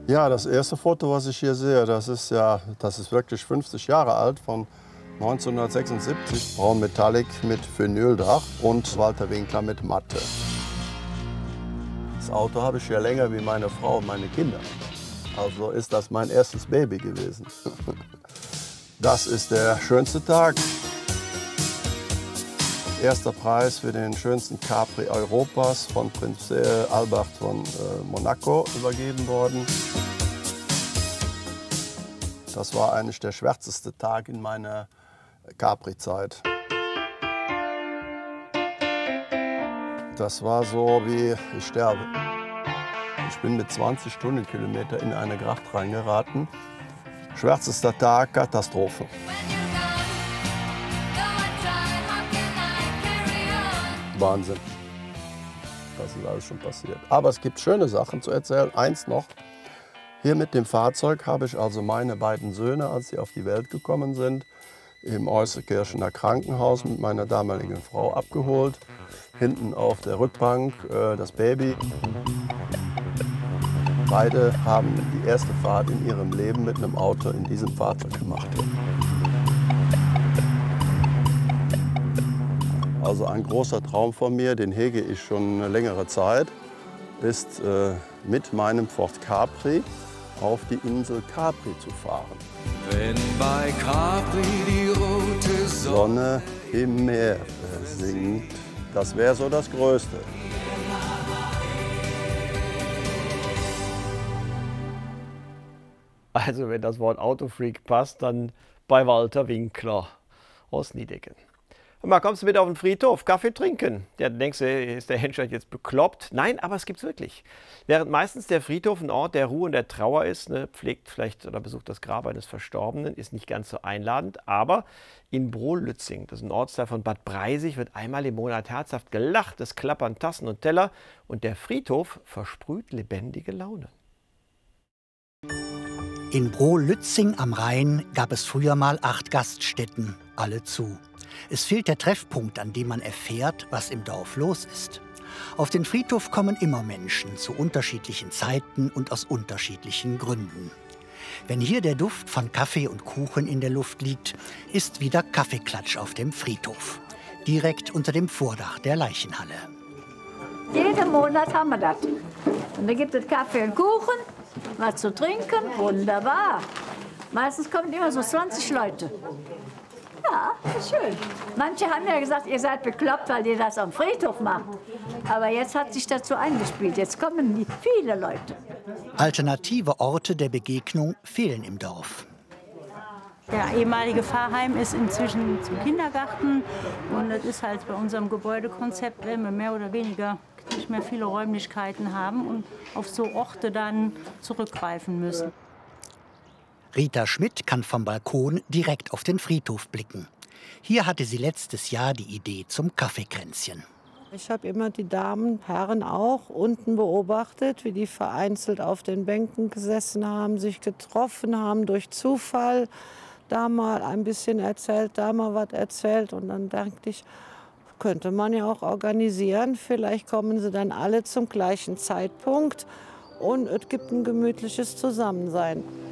Ja, das erste Foto, was ich hier sehe, das ist wirklich 50 Jahre alt, von 1976. Braun Metallic mit Vinyldach und Walter Winkler mit Matte. Das Auto habe ich ja länger wie meine Frau und meine Kinder. Also ist das mein erstes Baby gewesen. Das ist der schönste Tag. Erster Preis für den schönsten Capri Europas von Prinz Albert von Monaco übergeben worden. Das war eigentlich der schwärzeste Tag in meiner Capri-Zeit. Das war so wie ich sterbe. Ich bin mit 20 Stundenkilometer in eine Gracht reingeraten. Schwärzester Tag, Katastrophe. Wahnsinn. Das ist alles schon passiert. Aber es gibt schöne Sachen zu erzählen. Eins noch. Hier mit dem Fahrzeug habe ich also meine beiden Söhne, als sie auf die Welt gekommen sind, im Eußerkirchener Krankenhaus mit meiner damaligen Frau abgeholt. Hinten auf der Rückbank das Baby. Beide haben die erste Fahrt in ihrem Leben mit einem Auto in diesem Fahrzeug gemacht. Also ein großer Traum von mir, den hege ich schon eine längere Zeit, ist mit meinem Ford Capri auf die Insel Capri zu fahren. Wenn bei Capri die rote Sonne im Meer singt, das wäre so das Größte. Also wenn das Wort Autofreak passt, dann bei Walter Winkler aus Niedecken. Und mal, kommst du mit auf den Friedhof, Kaffee trinken? Ja, dann denkst du, ist der Henschert jetzt bekloppt? Nein, aber es gibt's wirklich. Während meistens der Friedhof ein Ort der Ruhe und der Trauer ist, ne, pflegt vielleicht oder besucht das Grab eines Verstorbenen, ist nicht ganz so einladend, aber in Brohl-Lützing, das ist ein Ortsteil von Bad Breisig, wird einmal im Monat herzhaft gelacht, es klappern Tassen und Teller und der Friedhof versprüht lebendige Laune. In Brohl-Lützing am Rhein gab es früher mal 8 Gaststätten, alle zu. Es fehlt der Treffpunkt, an dem man erfährt, was im Dorf los ist. Auf den Friedhof kommen immer Menschen zu unterschiedlichen Zeiten und aus unterschiedlichen Gründen. Wenn hier der Duft von Kaffee und Kuchen in der Luft liegt, ist wieder Kaffeeklatsch auf dem Friedhof. Direkt unter dem Vordach der Leichenhalle. Jeden Monat haben wir das. Und da gibt es Kaffee und Kuchen, was zu trinken, wunderbar. Meistens kommen immer so 20 Leute. Ja, ist schön. Manche haben ja gesagt, ihr seid bekloppt, weil ihr das am Friedhof macht. Aber jetzt hat sich dazu eingespielt. Jetzt kommen viele Leute. Alternative Orte der Begegnung fehlen im Dorf. Der ehemalige Pfarrheim ist inzwischen zum Kindergarten. Und das ist halt bei unserem Gebäudekonzept, wenn wir mehr oder weniger nicht mehr viele Räumlichkeiten haben und auf so Orte dann zurückgreifen müssen. Rita Schmidt kann vom Balkon direkt auf den Friedhof blicken. Hier hatte sie letztes Jahr die Idee zum Kaffeekränzchen. Ich habe immer die Damen, Herren auch, unten beobachtet, wie die vereinzelt auf den Bänken gesessen haben, sich getroffen haben durch Zufall. Da mal ein bisschen erzählt, da mal was erzählt. Und dann dachte ich, könnte man ja auch organisieren. Vielleicht kommen sie dann alle zum gleichen Zeitpunkt und es gibt ein gemütliches Zusammensein.